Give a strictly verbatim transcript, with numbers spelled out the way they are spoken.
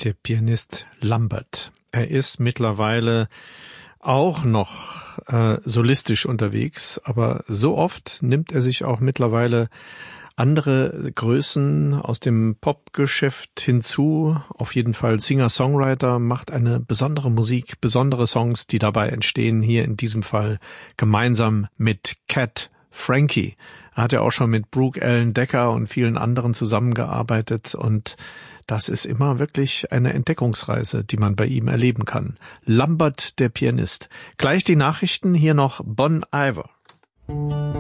der Pianist Lambert. Er ist mittlerweile auch noch äh, solistisch unterwegs, aber so oft nimmt er sich auch mittlerweile andere Größen aus dem Popgeschäft hinzu. Auf jeden Fall Singer-Songwriter, macht eine besondere Musik, besondere Songs, die dabei entstehen, hier in diesem Fall gemeinsam mit Cat Frankie. Er hat ja auch schon mit Brooke Ellen Decker und vielen anderen zusammengearbeitet und das ist immer wirklich eine Entdeckungsreise, die man bei ihm erleben kann. Lambert, der Pianist. Gleich die Nachrichten, hier noch Bon Iver.